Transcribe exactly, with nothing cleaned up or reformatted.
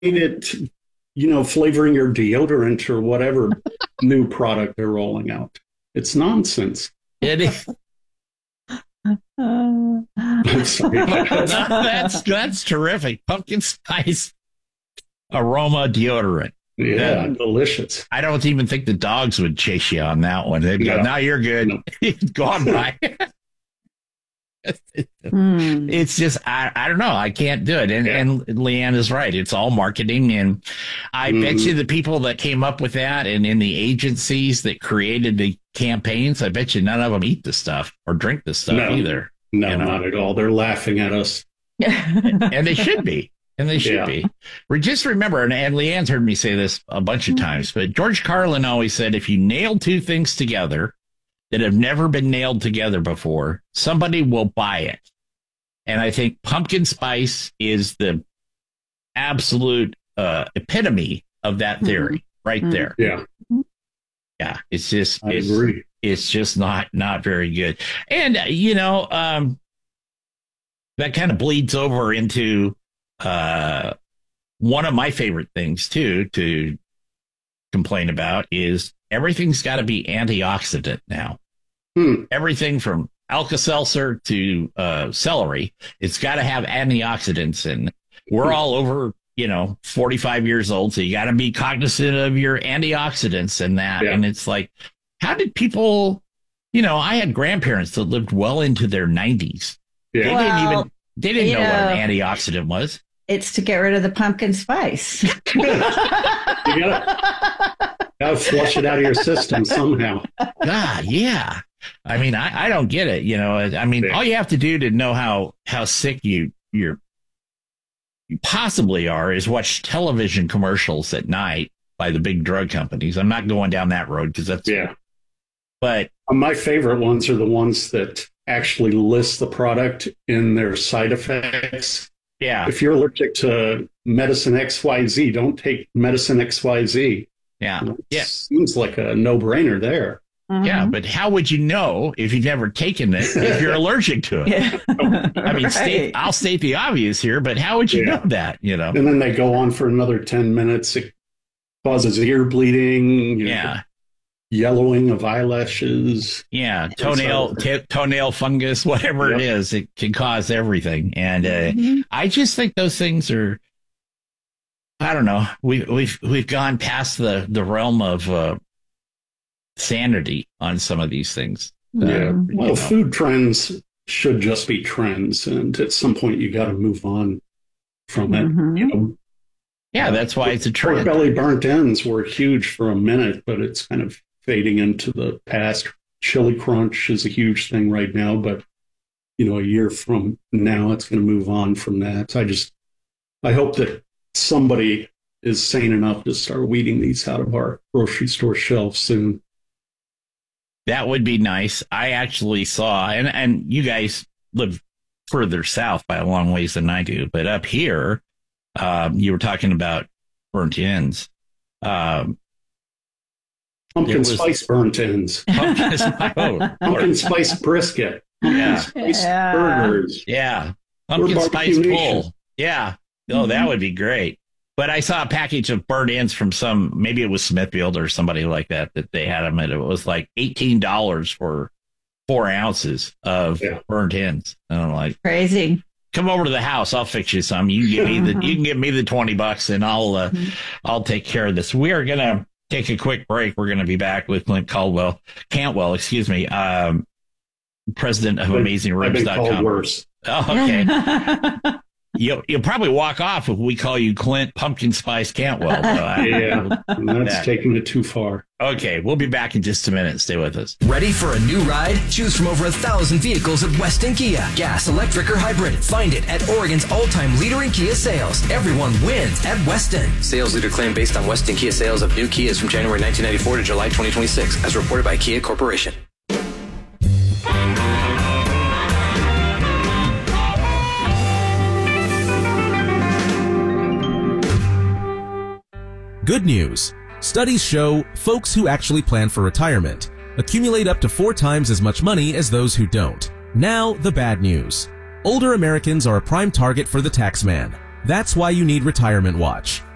it, you know, flavoring your deodorant or whatever new product they're rolling out. It's nonsense. It is. Uh, that's that's terrific. Pumpkin spice aroma deodorant. Yeah, And delicious. I don't even think the dogs would chase you on that one. They'd go, No. "Now you're good." No. It's gone by. hmm. It's just I, I don't know. I can't do it. And Yeah. and Leanne is right. It's all marketing. And I bet Mhm. you the people that came up with that and in the agencies that created the campaigns, I bet you none of them eat the stuff or drink the stuff No. either. No, You know. not at all. They're laughing at us. And they should be. And they should Yeah. be. We just remember, and, and Leanne's heard me say this a bunch of times, but George Carlin always said, if you nail two things together that have never been nailed together before, somebody will buy it. And I think pumpkin spice is the absolute uh, epitome of that theory right Mhm. there. Yeah, Yeah. It's just, I it's, agree. it's just not, not very good. And, uh, you know, um, that kind of bleeds over into uh, one of my favorite things, too, to complain about is everything's got to be antioxidant now. Hmm. Everything from Alka-Seltzer to uh, celery, it's got to have antioxidants. And we're all over, you know, forty-five years old. So you got to be cognizant of your antioxidants and that. Yeah. And it's like, how did people, you know, I had grandparents that lived well into their nineties. They Yeah. didn't Well, even, they didn't you know, what know- an antioxidant was. It's to get rid of the pumpkin spice. You gotta, gotta flush it out of your system somehow. God, yeah. I mean, I, I don't get it. You know, I mean, Yeah. all you have to do to know how, how sick you, you're, you possibly are is watch television commercials at night by the big drug companies. I'm not going down that road because that's, Yeah. but Uh, My favorite ones are the ones that actually list the product in their side effects. yeah, If you're allergic to medicine X Y Z, don't take medicine X Y Z. yeah, It yeah, seems like a no-brainer there. yeah. Mhm. But how would you know if you've never taken it if you're allergic to it? Yeah. I mean, state, Right. I'll state the obvious here, but how would you Yeah. know that? You know? And then they go on for another ten minutes. It causes ear bleeding, you know, Yeah. yellowing of eyelashes. Yeah, toenail t- toenail fungus, whatever it Yep. is, it can cause everything. And uh, Mhm. I just think those things are, I don't know, we, we've we've gone past the the realm of uh, sanity on some of these things. Uh, Yeah. Mhm. Well, know. food trends should just be trends. And at some point, you got to move on from it. Mhm. You know, Yeah, that's why it's a pork trend. belly burnt ends were huge for a minute, but it's kind of fading into the past. Chili crunch is a huge thing right now, but you know, a year from now, it's going to move on from that. So I just, I hope that somebody is sane enough to start weeding these out of our grocery store shelves soon. That would be nice. I actually saw, and and you guys live further south by a long ways than I do, but up here, um, you were talking about burnt ends. Um, Pumpkin It was- spice burnt ends, pumpkin, oh, pumpkin spice brisket, pumpkin Yeah. spice Yeah. burgers. yeah, pumpkin We're spice barbecue nation. pull. Yeah. Oh, that would be great. But I saw a package of burnt ends from some, maybe it was Smithfield or somebody like that, that they had them, and it was like eighteen dollars for four ounces of Yeah. burnt ends. And I'm like, Crazy. come over to the house. I'll fix you some. You give me the, you can give me the twenty bucks and I'll, uh, I'll take care of this. We are going to take a quick break. We're going to be back with Clint Caldwell, Cantwell, excuse me, um, president of amazing I've ribs been dot called com. worse. Oh, okay. You'll, you'll probably walk off if we call you Clint Pumpkin Spice Cantwell. So I- Yeah, and that's that. taking it too far. Okay, we'll be back in just a minute. Stay with us. Ready for a new ride? Choose from over a thousand vehicles at Weston Kia. Gas, electric, or hybrid. Find it at Oregon's all-time leader in Kia sales. Everyone wins at Weston. Sales leader claim based on Weston Kia sales of new Kias from January nineteen ninety-four to July twenty twenty-six, as reported by Kia Corporation. Good news. Studies show folks who actually plan for retirement accumulate up to four times as much money as those who don't. Now, the bad news. Older Americans are a prime target for the tax man. That's why you need Retirement Watch.